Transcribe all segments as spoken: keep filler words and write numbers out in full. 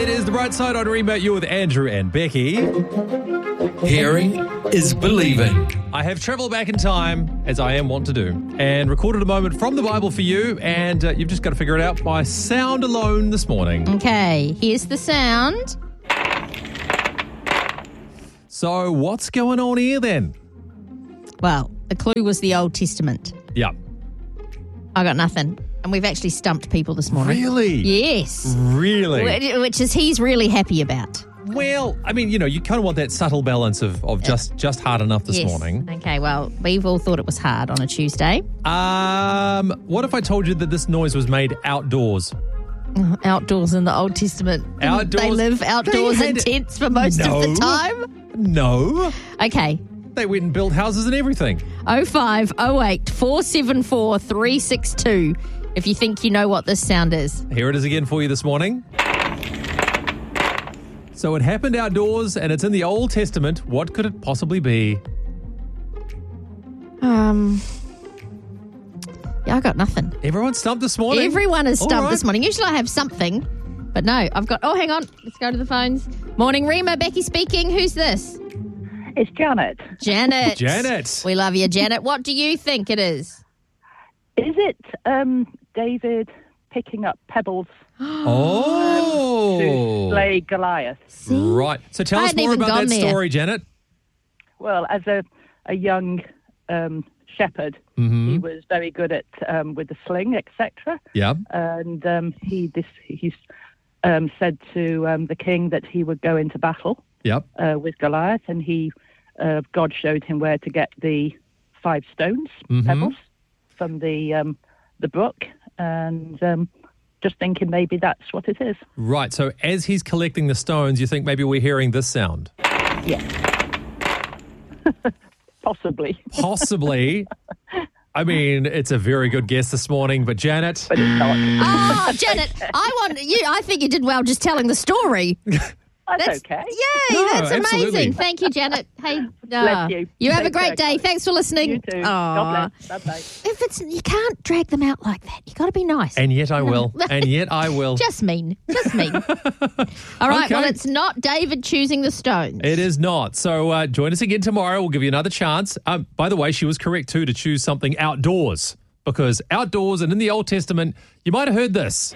It is The Bright Side on Rema. You're with Andrew and Becky. Hearing is believing. I have travelled back in time, as I am wont to do, and recorded a moment from the Bible for you, and uh, you've just got to figure it out by sound alone this morning. Okay, here's the sound. So what's going on here then? Well, the clue was the Old Testament. Yeah. I got nothing. And we've actually stumped people this morning. Really? Yes. Really? Wh- Which is he's really happy about. Well, I mean, you know, you kind of want that subtle balance of, of just, just hard enough this yes. morning. Okay, well, we've all thought it was hard on a Tuesday. Um, what if I told you that this noise was made outdoors? Outdoors in the Old Testament. Outdoors. They live outdoors They in had- tents for most No. of the time. No. Okay. They went and built houses and everything. oh five oh eight four seven four three six two if you think you know what this sound is. Here it is again for you this morning. So it happened outdoors and it's in the Old Testament. What could it possibly be? Um, yeah, I got nothing. Everyone stumped this morning? Everyone is All stumped right. this morning. Usually I have something, but no, I've got, oh, hang on. Let's go to the phones. Morning, Rema. Becky speaking. Who's this? It's Janet. Janet. Janet. We love you, Janet. What do you think it is? Is it um, David picking up pebbles Oh. to slay Goliath? Right. So tell I us hadn't more even about gone that there. story, Janet. Well, as a, a young um, shepherd, Mm-hmm. he was very good at um, with the sling, et cetera. Yeah. And um, he this, he um, said to um, the king that he would go into battle Yep. uh, with Goliath, and he uh, God showed him where to get the five stones, Mhm. pebbles, from the um, the brook, and um, just thinking maybe that's what it is. Right. So as he's collecting the stones, you think maybe we're hearing this sound? Yeah, possibly, Possibly. I mean, it's a very good guess this morning, but Janet. but it's not. Oh, Janet, I want you. I think you did well just telling the story. That's, okay. Yay, No, that's amazing. absolutely. Thank you, Janet. Hey, Bless uh, you. You have a Take great care, day. guys. Thanks for listening. You too. Aw. God bless. Bye bye. If it's you can't drag them out like that. You got to be nice. And yet I will. And yet I will. Just mean. Just mean. All right. Okay. Well, it's not David choosing the stones. It is not. So uh, join us again tomorrow. We'll give you another chance. Um, by the way, she was correct too to choose something outdoors, because outdoors and in the Old Testament, you might have heard this.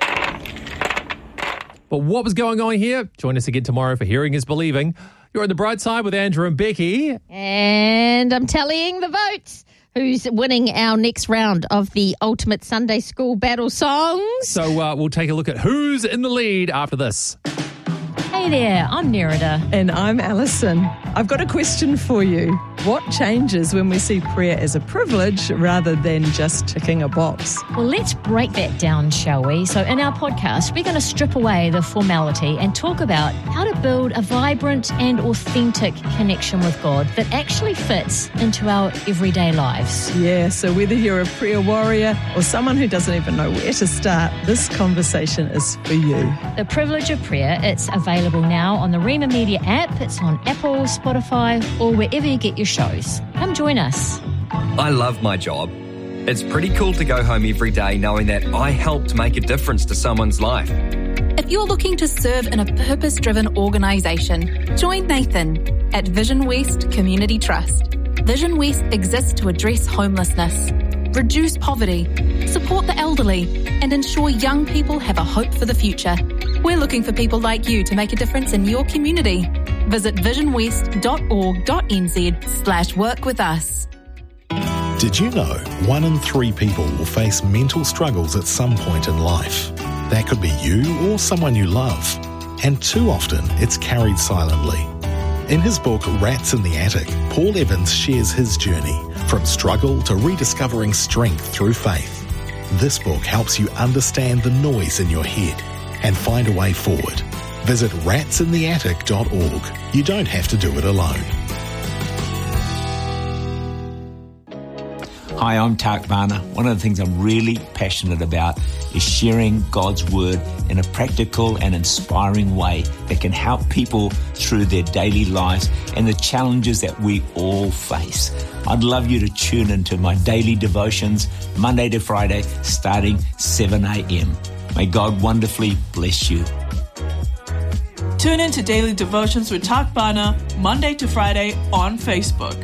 But what was going on here? Join us again tomorrow for Hearing is Believing. You're on The Bright Side with Andrew and Becky. And I'm tallying the votes. Who's winning our next round of the Ultimate Sunday School Battle Songs? So uh, we'll take a look at who's in the lead after this. Hey there, I'm Nerida. And I'm Alison. I've got a question for you. What changes when we see prayer as a privilege rather than just ticking a box? Well, let's break that down, shall we? So in our podcast, we're going to strip away the formality and talk about how to build a vibrant and authentic connection with God that actually fits into our everyday lives. Yeah, so whether you're a prayer warrior or someone who doesn't even know where to start, this conversation is for you. The Privilege of Prayer, it's available now on the Rema Media app. It's on Apple, Spotify, or wherever you get your shows. Come join us. I love my job. It's pretty cool to go home every day knowing that I helped make a difference to someone's life. If you're looking to serve in a purpose-driven organisation, join Nathan at Vision West Community Trust. Vision West exists to address homelessness, reduce poverty, support the elderly, and ensure young people have a hope for the future. We're looking for people like you to make a difference in your community. Visit visionwest.org.nz slash work with us. Did you know one in three people will face mental struggles at some point in life? That could be you or someone you love. And too often, it's carried silently. In his book, Rats in the Attic, Paul Evans shares his journey from struggle to rediscovering strength through faith. This book helps you understand the noise in your head and find a way forward. Visit rats in the attic dot org. You don't have to do it alone. Hi, I'm Tak Varner. One of the things I'm really passionate about is sharing God's Word in a practical and inspiring way that can help people through their daily lives and the challenges that we all face. I'd love you to tune into my daily devotions Monday to Friday starting seven a.m. May God wonderfully bless you. Tune in to Daily Devotions with Tak Bana, Monday to Friday on Facebook.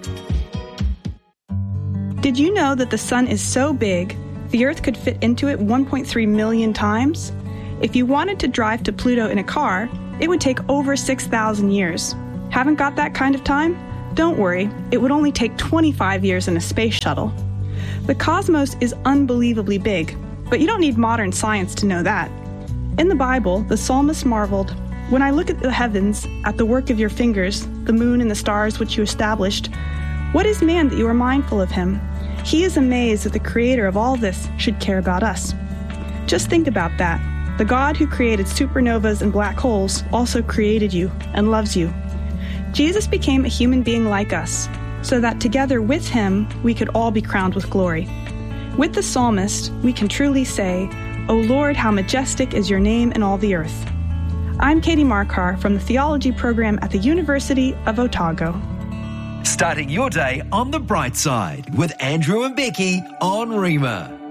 Did you know that the sun is so big, the Earth could fit into it one point three million times? If you wanted to drive to Pluto in a car, it would take over six thousand years. Haven't got that kind of time? Don't worry, it would only take twenty-five years in a space shuttle. The cosmos is unbelievably big, but you don't need modern science to know that. In the Bible, the psalmist marveled, "When I look at the heavens, at the work of your fingers, the moon and the stars which you established, what is man that you are mindful of him? He is amazed that the creator of all this should care about us." Just think about that. The God who created supernovas and black holes also created you and loves you. Jesus became a human being like us, so that together with him, we could all be crowned with glory. With the psalmist, we can truly say, "O Lord, how majestic is your name in all the earth." I'm Katie Markar from the Theology program at the University of Otago. Starting your day on the bright side with Andrew and Becky on Rima.